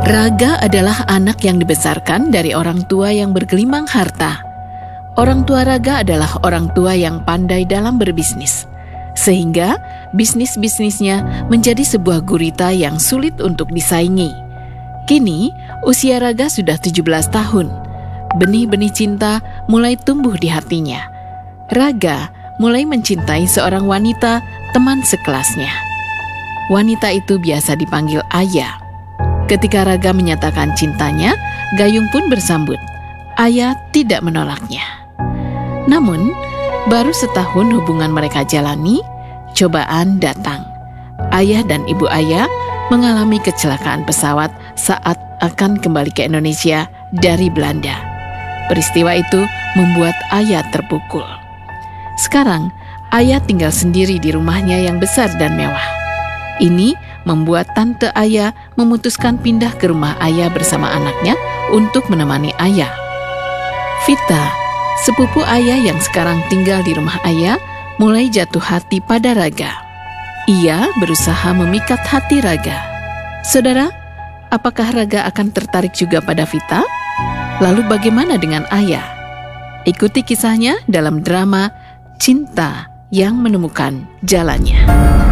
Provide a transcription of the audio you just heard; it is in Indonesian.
Raga adalah anak yang dibesarkan dari orang tua yang bergelimang harta. Orang tua Raga adalah orang tua yang pandai dalam berbisnis, sehingga bisnis-bisnisnya menjadi sebuah gurita yang sulit untuk disaingi. Kini, usia Raga sudah 17 tahun. Benih-benih cinta mulai tumbuh di hatinya. Raga mulai mencintai seorang wanita teman sekelasnya. Wanita itu biasa dipanggil Ayah. Ketika Raga menyatakan cintanya, Gayung pun bersambut. Ayah tidak menolaknya. Namun, baru setahun hubungan mereka jalani, cobaan datang. Ayah dan ibu Ayah mengalami kecelakaan pesawat saat akan kembali ke Indonesia dari Belanda. Peristiwa itu membuat Ayah terpukul. Sekarang, Ayah tinggal sendiri di rumahnya yang besar dan mewah. Ini membuat tante Ayah memutuskan pindah ke rumah Ayah bersama anaknya untuk menemani Ayah. Vita, sepupu Ayah yang sekarang tinggal di rumah Ayah, mulai jatuh hati pada Raga. Ia berusaha memikat hati Raga. Saudara, apakah Raga akan tertarik juga pada Vita? Lalu bagaimana dengan Ayah? Ikuti kisahnya dalam drama Cinta yang Menemukan Jalannya.